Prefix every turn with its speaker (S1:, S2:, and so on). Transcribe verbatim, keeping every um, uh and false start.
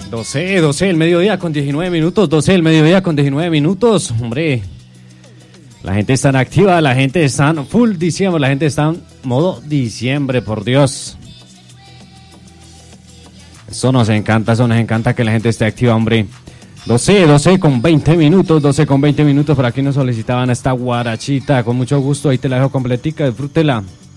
S1: doce, doce el mediodía con diecinueve minutos, doce el mediodía con diecinueve minutos, hombre. La gente está en activa, la gente está en full diciembre, la gente está en modo diciembre, por Dios. Eso nos encanta, eso nos encanta que la gente esté activa, hombre. doce, doce con veinte minutos, doce con veinte minutos, por aquí nos solicitaban esta guarachita, con mucho gusto, ahí te la dejo completica, disfrútela.